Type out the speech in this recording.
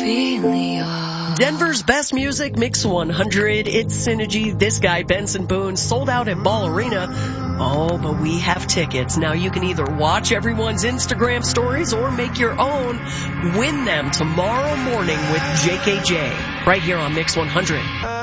Denver's best music, Mix 100. It's Synergy. This guy, Benson Boone, sold out at Ball Arena. Oh, but we have tickets. Now you can either watch everyone's Instagram stories or make your own. Win them tomorrow morning with JKJ right here on Mix 100.